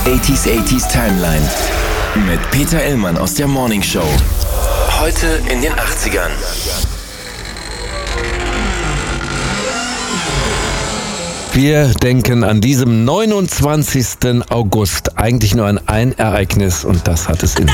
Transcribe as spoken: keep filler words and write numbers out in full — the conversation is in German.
achtziger achtziger Timeline mit Peter Illmann aus der Morning Show. Heute in den achtzigern. Wir denken an diesem neunundzwanzigsten August eigentlich nur an ein Ereignis und das hat es in sich.